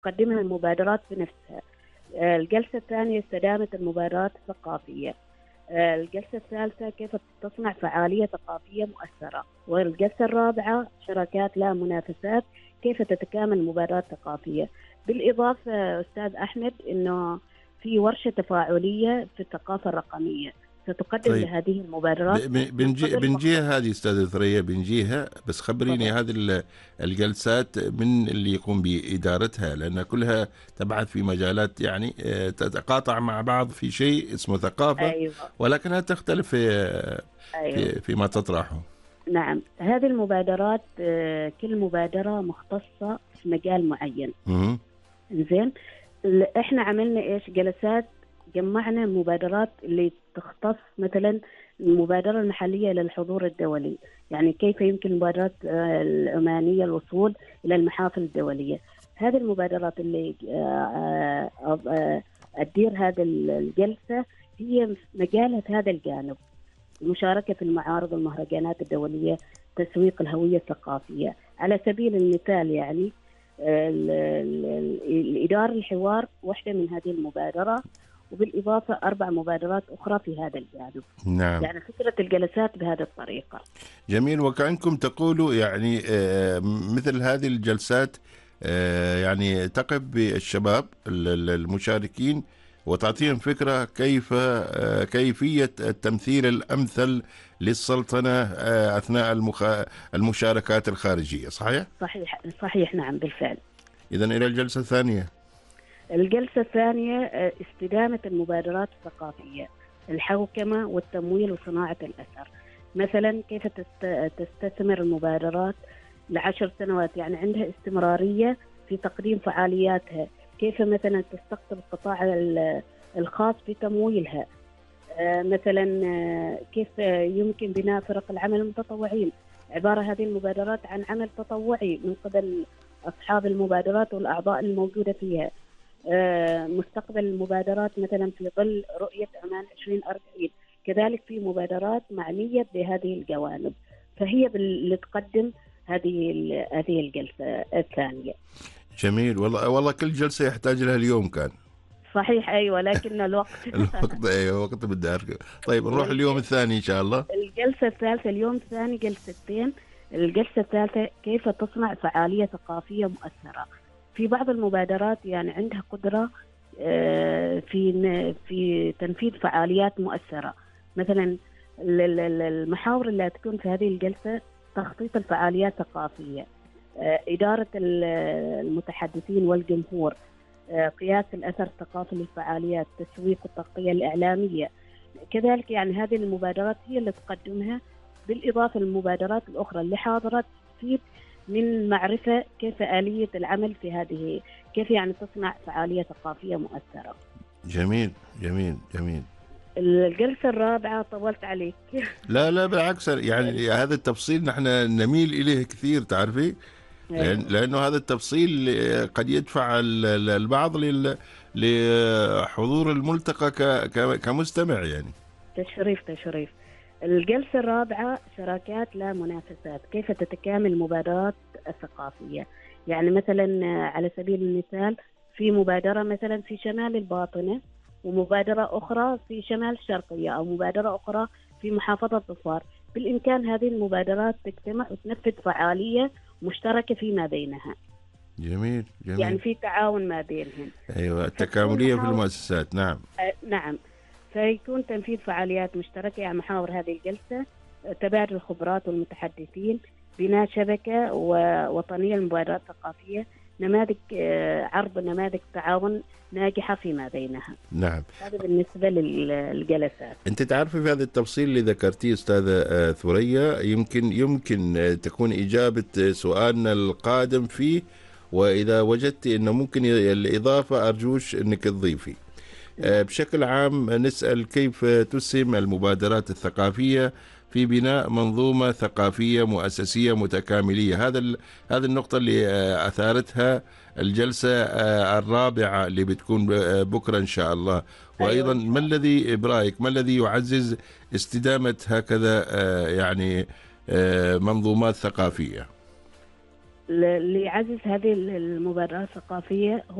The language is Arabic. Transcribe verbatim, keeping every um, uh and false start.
تقدمها المبادرات بنفسها. الجلسة الثانية استدامة المبادرات الثقافية. الجلسة الثالثة كيف تصنع فعالية ثقافية مؤثرة. والجلسة الرابعة شراكات لا منافسات، كيف تتكامل المبادرات الثقافية. بالإضافة أستاذ أحمد أنه في ورشة تفاعلية في الثقافة الرقمية ستقدم طيب. لهذه المبادرات. بنجي بنجيها هذه استاذة ثريا، بنجيها، بس خبريني هذه الجلسات من اللي يقوم بإدارتها، لأن كلها تبعث في مجالات يعني تتقاطع مع بعض في شيء اسمه ثقافة. أيوة. ولكنها تختلف في أيوة. في فيما تطرحه. نعم، هذه المبادرات كل مبادرة مختصة في مجال معين. م- زين، احنا عملنا ايش؟ جلسات جمعنا مبادرات اللي تختص مثلا المبادرة المحلية للحضور الدولي، يعني كيف يمكن المبادرات العمانية الوصول إلى المحافل الدولية. هذه المبادرات اللي أدير هذا الجلسة هي مجالها في هذا الجانب: المشاركة في المعارض والمهرجانات الدولية، تسويق الهوية الثقافية. على سبيل المثال يعني الإدارة الحوار واحدة من هذه المبادرة، وبالإضافة أربع مبادرات أخرى في هذا الجانب. نعم. يعني فكرة الجلسات بهذه الطريقة. جميل. وكأنكم تقولوا يعني مثل هذه الجلسات يعني تقف بالشباب المشاركين وتعطيهم فكرة كيف كيفية التمثيل الأمثل للسلطنة أثناء المشاركات الخارجية. صحيح؟ صحيح صحيح نعم بالفعل. إذن إلى الجلسة الثانية. الجلسة الثانية استدامة المبادرات الثقافية، الحوكمة والتمويل وصناعة الأثر. مثلا كيف تستثمر المبادرات لعشر سنوات، يعني عندها استمرارية في تقديم فعالياتها. كيف مثلا تستقطب القطاع الخاص في تمويلها. مثلا كيف يمكن بناء فرق العمل المتطوعين. عبارة هذه المبادرات عن عمل تطوعي من قبل أصحاب المبادرات والأعضاء الموجودة فيها. مستقبل المبادرات مثلا في ظل رؤية عمان عشرين أربعين، كذلك في مبادرات معنية بهذه الجوانب، فهي اللي تقدم هذه هذه الجلسة الثانية. جميل. والله والله كل جلسة يحتاج لها اليوم كان. صحيح أيوة، لكن الوقت الوقت أيوة وقت بدي أرجع. طيب نروح اليوم الثاني إن شاء الله. الجلسة الثالثة اليوم الثاني جلستين. الجلسة الثالثة كيف تصنع فعالية ثقافية مؤثرة. في بعض المبادرات يعني عندها قدرة في في تنفيذ فعاليات مؤثرة. مثلا المحاور اللي تكون في هذه الجلسة: تخطيط الفعاليات الثقافية، إدارة المتحدثين والجمهور، قياس الأثر الثقافي للفعاليات، تسويق التغطية الإعلامية. كذلك يعني هذه المبادرات هي اللي تقدمها، بالإضافة للمبادرات الأخرى اللي حاضرت تفيد من معرفة كيف آلية العمل في هذه، كيف يعني تصنع فعالية ثقافية مؤثرة. جميل جميل جميل. الجلسة الرابعة طولت عليك. لا لا بالعكس، يعني هذا التفصيل نحن نميل إليه كثير تعرفي، لأن لأنه هذا التفصيل قد يدفع البعض لحضور الملتقى كمستمع يعني. تشريف تشريف. الجلسة الرابعة شراكات لا منافسات، كيف تتكامل المبادرات الثقافية. يعني مثلا على سبيل المثال في مبادرة مثلا في شمال الباطنة، ومبادرة أخرى في شمال الشرقية، أو مبادرة أخرى في محافظة ظفار. بالإمكان هذه المبادرات تجتمع وتنفذ فعالية مشتركة فيما بينها. جميل جميل. يعني في تعاون ما بينهم. أيوة، التكاملية في المؤسسات. نعم. أه نعم. فيكون تنفيذ فعاليات مشتركة. يعني محاور هذه الجلسة: تبادل الخبرات والمتحدثين، بناء شبكة وطنية للمبادرات الثقافية، نماذج عرض نماذج تعاون ناجحة فيما بينها. نعم. هذا بالنسبة للجلسات. أنت تعرفي في هذا التفصيل اللي ذكرتيه أستاذة ثريا يمكن يمكن تكون إجابة سؤالنا القادم فيه، وإذا وجدت أنه ممكن الإضافة أرجوش أنك تضيفي. بشكل عام نسأل كيف تسهم المبادرات الثقافية في بناء منظومة ثقافية مؤسسية متكاملية. هذا هذه النقطة اللي أثارتها الجلسة الرابعة اللي بتكون بكرة إن شاء الله. وأيضا ما الذي برأيك ما الذي يعزز استدامة هكذا يعني منظومات ثقافية؟ ل- ليعزز هذه المبادرات الثقافية